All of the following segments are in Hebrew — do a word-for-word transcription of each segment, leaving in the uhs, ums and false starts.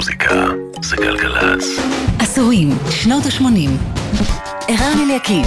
מוזיקה זה גלגלץ. עשורים, שנות ה-שמונים. ערן אליקים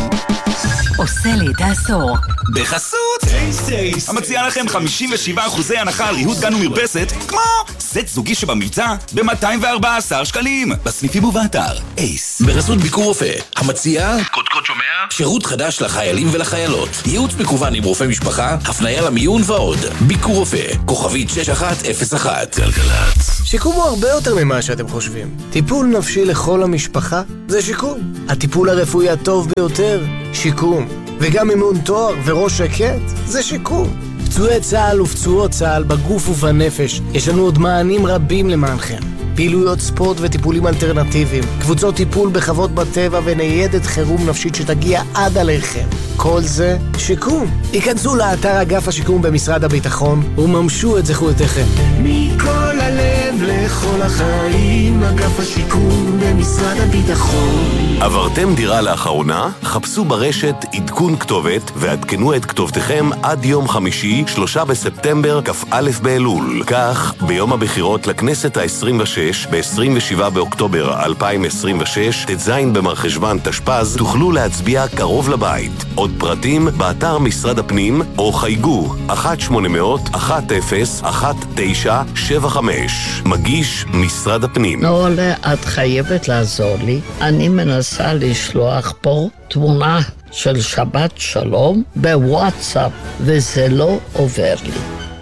עושה לי את העשור. בחסות טייס טייס, המציע לכם חמישים ושבעה אחוזי הנחה על ריהוט גן ומרפסת, כמו סט זוגי שבמבצע ב-מאתיים וארבעה עשר שקלים, בסניפים ובאתר אייס. בחסות ביקור רופא, המציע קודקוד שומע? שירות חדש לחיילים ולחיילות, ייעוץ מקוון עם רופא משפחה, הפניה למיון ועוד. ביקור רופא, כוכבית שש אחת אפס אחת. גלגלץ. שיקום הוא הרבה יותר ממה שאתם חושבים. טיפול נפשי לכל המשפחה זה שיקום. הטיפול הרפואי הטוב ביותר, שיקום. וגם אימון תואר וראש שקט זה שיקום. פצועי צה"ל ופצועות צה"ל בגוף ובנפש, יש לנו עוד מענים רבים למענכם. פעילויות ספורט וטיפולים אלטרנטיביים, קבוצות טיפול בחוות בטבע וניידת חירום נפשית שתגיע עד עליכם. כל זה שיקום. היכנסו לאתר אגף השיקום במשרד הביטחון וממשו את זכויותיכם. מכל הלב לכל החיים, אגף השיקום במשרד הביטחון. עברתם דירה לאחרונה? חפשו ברשת עדכון כתובת ועדכנו את כתובתכם עד יום חמישי, שלושה בספטמבר, כ"א באלול. כך, ביום הבחירות לכנסת ה-עשרים ושש, ב-עשרים ושבעה באוקטובר אלפיים עשרים ושש, ט"ז במרחשוון תשפ"ז, תוכלו להצביע קרוב לבית. עוד פרטים באתר משרד הפנים או חייגו אחת שמונה אפס אפס אחת אפס אחת תשע שבע חמש. מגיש משרד הפנים. נולה, את חייבת לעזור לי. אני מנסה לשלוח פה תמונה של שבת שלום בוואטסאפ, וזה לא עובר לי.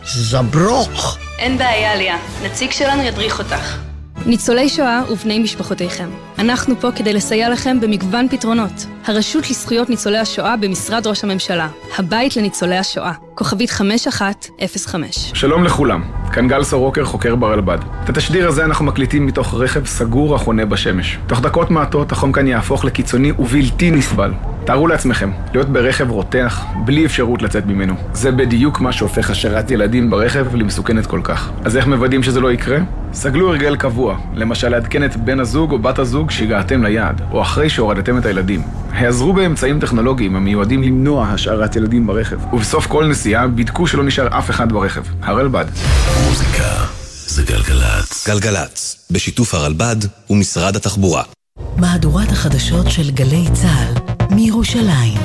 זברוך. אין בעיה, ליה. נציג שלנו ידריך אותך. ניצולי שואה ובני משפחותיכם. אנחנו פה כדי לסייע לכם במגוון פתרונות. הרשות לזכויות ניצולי השואה במשרד ראש הממשלה. הבית לניצולי השואה. כוכבית חמש אחת אפס חמש. שלום לכולם. כאן גל סורוקר, חוקר ברלב"ד. את התשדיר הזה אנחנו מקליטים מתוך רכב סגור החונה בשמש. תוך דקות מעטות החום כאן יהפוך לקיצוני ובלתי נסבל. תארו לעצמכם, להיות ברכב רותח, בלי אפשרות לצאת ממנו. זה בדיוק מה שהופך השארת ילדים ברכב למסוכנת כל כך. אז איך מוודאים שזה לא יקרה? סגלו הרגל קבוע, למשל לעדכן את בן הזוג או בת הזוג שהגעתם ליעד, או אחרי שהורדתם את הילדים. העזרו באמצעים טכנולוגיים המיועדים למנוע השארת ילדים ברכב. ובסוף כל נסיעה בדקו שלא נשאר אף אחד ברכב. הרלב"ד. מוזיקה זה גלגלץ. גלגלץ, בשיתוף הרלב"ד ומשרד התחבורה. מהדורת החדשות של גלי צה"ל מירושלים.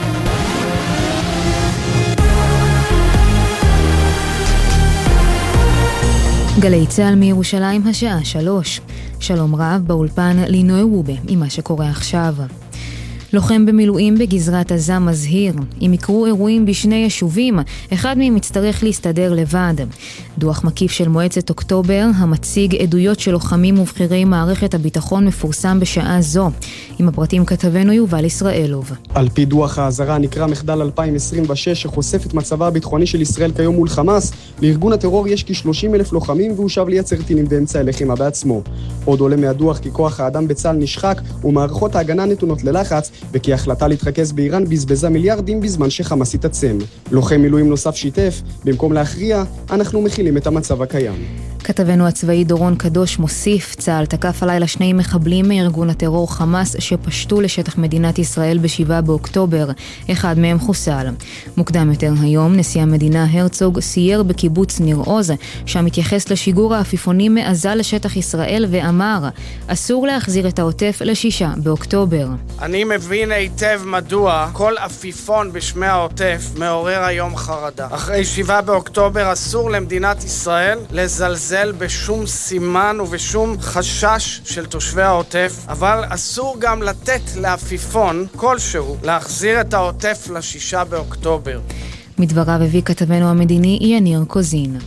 גלי צה"ל מירושלים, השעה שלוש. שלום רב, באולפן לינוי וובה עם מה שקורה עכשיו. לוחם במילואים בגזרת עזה מזהיר, אם יקרו אירועים בשני יישובים, אחד מהם יצטרך להסתדר לבד. דוח מקיף של מועצת אוקטובר, המציג עדויות של לוחמים ובחירי מערכת הביטחון, מפורסם בשעה זו. עם הפרטים כתבנו יובל ישראלוב. על פי דוח ההזרה נקרא מחדל אלפיים עשרים ושש, שחושף את מצבה הביטחוני של ישראל כיום מול חמאס. לארגון הטרור יש כ-שלושים אלף לוחמים והוא שב לייצר טילים באמצע הלחימה בעצמו. עוד עולה מהדוח כי כוח האדם בצה"ל נשחק ומערכות ההגנה נתונות ללחץ, וכי ההחלטה להתרכז באיראן בזבזה מיליארדים בזמן שחמאס התעצם. לוחם מילואים נוסף שיתף, במקום להכריע, אנחנו מכילים את המצב הקיים. כתבנו הצבאי דורון קדוש מוסיף, צה"ל תקף הלילה שני מחבלים מארגון הטרור חמאס שפשטו לשטח מדינת ישראל בשבעה באוקטובר, אחד מהם חוסל. מוקדם יותר היום, נשיא המדינה הרצוג סייר בקיבוץ ניר עוז, שם התייחס לשיגור העפיפונים מעזה לשטח ישראל ואמר, אסור להחזיר את העוטף לשישה באוקטובר. אני מבין היטב מדוע כל עפיפון בשמי העוטף מעורר היום חרדה. אחרי שבעה באוקטובר אסור למדינת ישראל לזלזל בשום סימן ובשום חשש של תושבי העוטף, אבל אסור גם לתת לעפיפון כלשהו להחזיר את העוטף לשישה באוקטובר. מדבריו הביא כתבנו המדיני יניר קוזין.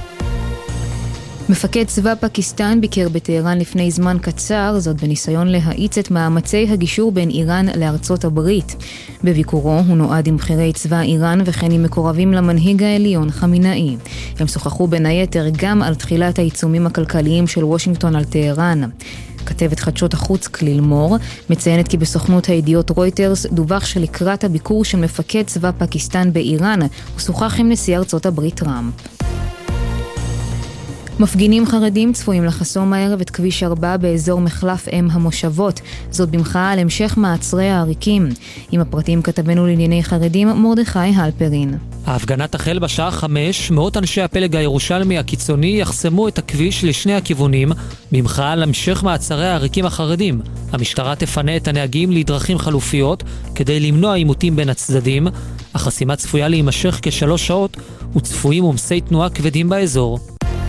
מפקד צבא פקיסטן ביקר בטהרן לפני זמן קצר, זאת בניסיון להאיץ את מאמצי הגישור בין איראן לארצות הברית. בביקורו הוא נועד עם בחירי צבא איראן וכן עם מקורבים למנהיג העליון חמינאי. הם שוחחו בין היתר גם על תחילת העיצומים הכלכליים של וושינגטון על טהרן. כתבת חדשות החוץ כליל מור מציינת כי בסוכנות הידיעות רויטרס דווח שלקראת הביקור של מפקד צבא פקיסטן באיראן הוא שוחח עם נשיא ארצות הברית טראמפ. מפגינים חרדים צפויים לחסום הערב את כביש ארבע באזור מחלף אם המושבות. זאת במחאה על המשך מעצרי העריקים. עם הפרטים כתבנו לענייני חרדים מרדכי הלפרין. ההפגנה תחל בשעה חמש, מאות אנשי הפלג הירושלמי הקיצוני יחסמו את הכביש לשני הכיוונים, במחאה על המשך מעצרי העריקים החרדים. המשטרה תפנה את הנהגים לדרכים חלופיות כדי למנוע עימותים בין הצדדים. החסימה צפויה להימשך כשלוש שעות וצפויים עומסי תנועה כבדים באזור.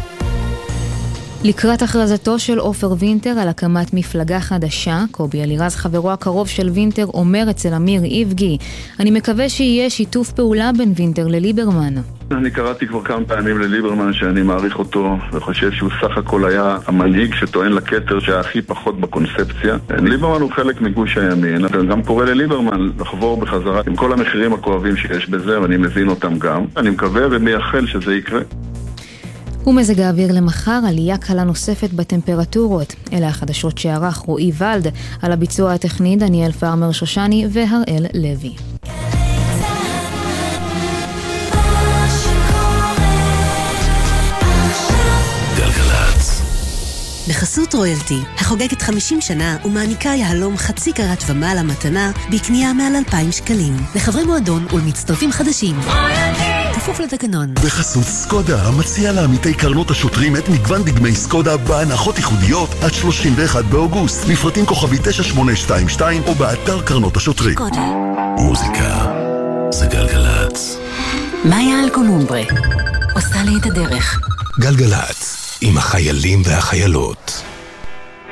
לקראת הכרזתו של עופר וינטר על הקמת מפלגה חדשה, קובי אלירז חברו הקרוב של וינטר אומר אצל אמיר איבגי, אני מקווה שיהיה שיתוף פעולה בין וינטר לליברמן. אני קראתי כבר כמה פעמים לליברמן שאני מעריך אותו וחושב שהוא סך הכל היה המנהיג שטוען לכתר שהיה הכי פחות בקונספציה. ליברמן הוא חלק מגוש הימין, אני גם קורא לליברמן לחבור בחזרה עם כל המחירים הכואבים שיש בזה ואני מבין אותם גם. אני מקווה ומייחל שזה יקרה. ומזג האוויר למחר, עלייה קלה נוספת בטמפרטורות. אלה החדשות שערך רועי ולד, על הביצוע הטכני דניאל פארמר שושני והראל לוי. בחסות רויאלטי, החוגגת חמישים שנה ומעניקה יהלום חצי קרת ומעלה מתנה בקנייה מעל אלפיים שקלים. לחברי מועדון ולמצטרפים חדשים. כפוף לתקנון. בחסות סקודה, המציע לעמיתי קרנות השוטרים את מגוון דגמי סקודה בהנחות ייחודיות עד שלושים ואחד באוגוסט. לפרטים כוכבי תשע שמונה שתיים שתיים או באתר קרנות השוטרים. סקודה. מוזיקה זה גלגלצ. מאיה אלקונומברה עושה לי את הדרך. גלגלצ עם החיילים והחיילות.